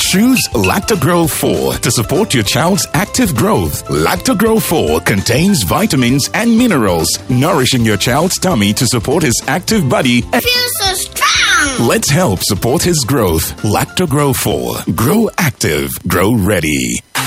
Choose Lactogro 4 to support your child's active growth. Lactogro 4 contains vitamins and minerals, nourishing your child's tummy to support his active body. Feels so strong. Let's help support his growth. Lactogro 4. Grow active. Grow ready.